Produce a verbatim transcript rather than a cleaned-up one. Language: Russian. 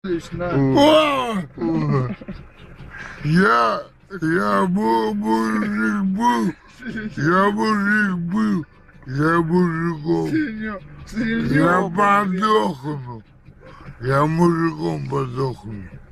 О! Я, я был мужик был, я мужик был, я мужиком, я подохну, я мужиком подохну.